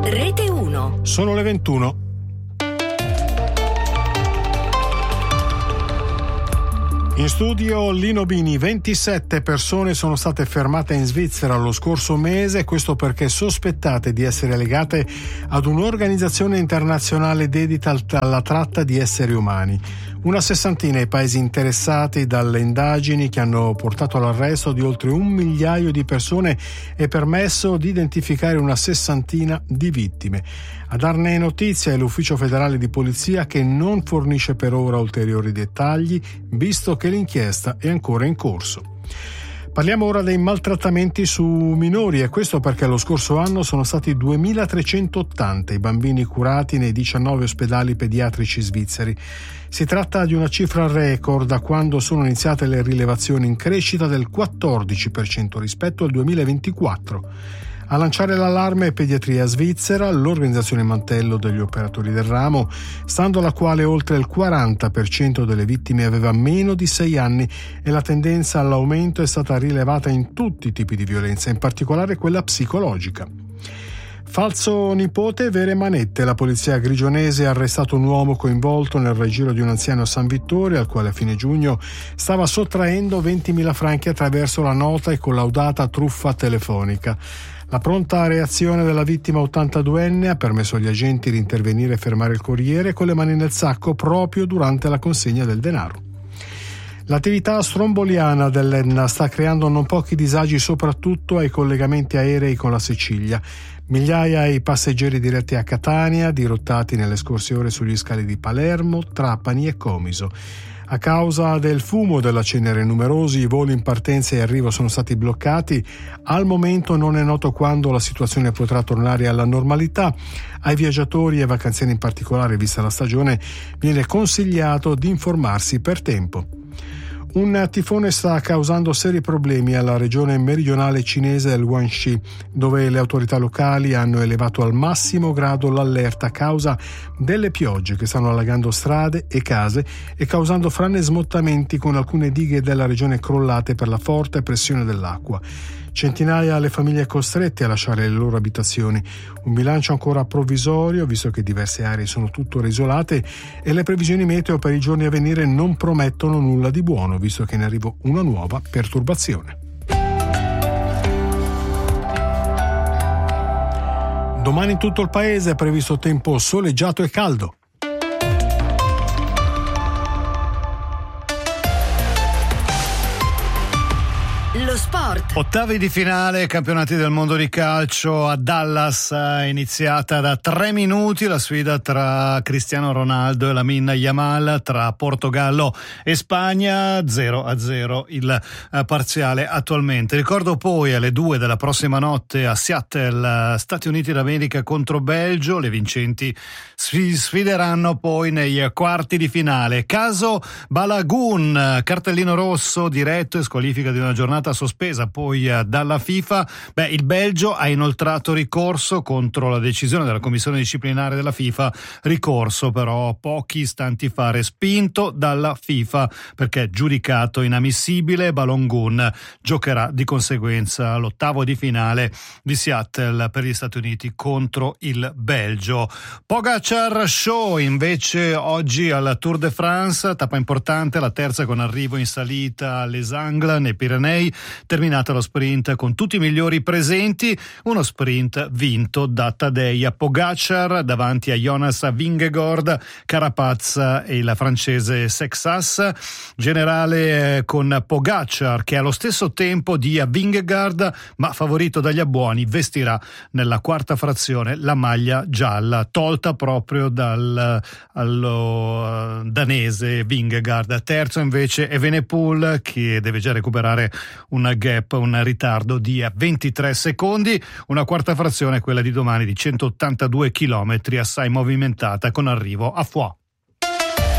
Rete 1. Sono le 21. In studio Lino Bini. 27 persone sono state fermate in Svizzera lo scorso mese, questo perché sospettate di essere legate ad un'organizzazione internazionale dedita alla tratta di esseri umani. Una sessantina i paesi interessati dalle indagini che hanno portato all'arresto di oltre 1 migliaio di persone e permesso di identificare una sessantina di vittime. A darne notizia è l'Ufficio federale di polizia, che non fornisce per ora ulteriori dettagli, visto che l'inchiesta è ancora in corso. Parliamo ora dei maltrattamenti su minori, e questo perché lo scorso anno sono stati 2.380 i bambini curati nei 19 ospedali pediatrici svizzeri. Si tratta di una cifra record da quando sono iniziate le rilevazioni, in crescita del 14% rispetto al 2024. A lanciare l'allarme è Pediatria Svizzera, l'organizzazione mantello degli operatori del ramo, stando alla quale oltre il 40% delle vittime aveva meno di 6 anni, e la tendenza all'aumento è stata rilevata in tutti i tipi di violenza, in particolare quella psicologica. Falso nipote, vere manette. La polizia grigionese ha arrestato un uomo coinvolto nel raggiro di un anziano a San Vittore, al quale a fine giugno stava sottraendo 20.000 franchi attraverso la nota e collaudata truffa telefonica. La pronta reazione della vittima 82enne ha permesso agli agenti di intervenire e fermare il corriere con le mani nel sacco proprio durante la consegna del denaro. L'attività stromboliana dell'Enna sta creando non pochi disagi, soprattutto ai collegamenti aerei con la Sicilia. Migliaia i passeggeri diretti a Catania, dirottati nelle scorse ore sugli scali di Palermo, Trapani e Comiso. A causa del fumo e della cenere, numerosi i voli in partenza e arrivo sono stati bloccati. Al momento non è noto quando la situazione potrà tornare alla normalità. Ai viaggiatori e vacanzieri in particolare, vista la stagione, viene consigliato di informarsi per tempo. Un tifone sta causando seri problemi alla regione meridionale cinese del Guangxi, dove le autorità locali hanno elevato al massimo grado l'allerta a causa delle piogge che stanno allagando strade e case e causando frane e smottamenti, con alcune dighe della regione crollate per la forte pressione dell'acqua. Centinaia le famiglie costrette a lasciare le loro abitazioni. Un bilancio ancora provvisorio, visto che diverse aree sono tuttora isolate, e le previsioni meteo per i giorni a venire non promettono nulla di buono, visto che è in arrivo una nuova perturbazione. Domani in tutto il paese è previsto tempo soleggiato e caldo. Lo sport. Ottavi di finale, campionati del mondo di calcio a Dallas, iniziata da 3 minuti la sfida tra Cristiano Ronaldo e Lamine Yamal, tra Portogallo e Spagna, 0-0 il parziale attualmente. Ricordo poi alle 2 della prossima notte a Seattle, Stati Uniti d'America contro Belgio. Le vincenti sfideranno poi nei quarti di finale. Caso Balagun, cartellino rosso diretto e squalifica di una giornata sospesa poi dalla FIFA. Il Belgio ha inoltrato ricorso contro la decisione della commissione disciplinare della FIFA, ricorso però pochi istanti fa respinto dalla FIFA perché giudicato inammissibile. Balogun giocherà di conseguenza l'ottavo di finale di Seattle per gli Stati Uniti contro il Belgio. Pogacar Show invece oggi al Tour de France, tappa importante, la terza con arrivo in salita a Les Angles nei Pirenei, terminato lo sprint con tutti i migliori presenti, uno sprint vinto da Tadej Pogacar davanti a Jonas Vingegaard, Carapaz e il francese Sexas. Generale con Pogacar che allo stesso tempo di Vingegaard, ma favorito dagli abbuoni, vestirà nella quarta frazione la maglia gialla, tolta proprio allo danese Vingegaard. Terzo invece Evenepoel, che deve già recuperare un gap, un ritardo di 23 secondi. Una quarta frazione, quella di domani, di 182 chilometri, assai movimentata, con arrivo a Foix.